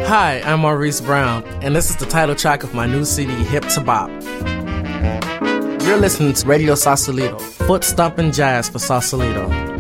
Hi, I'm Maurice Brown, and this is the title track of my new CD, Hip to Bop. You're listening to Radio Sausalito, foot-stomping jazz for Sausalito.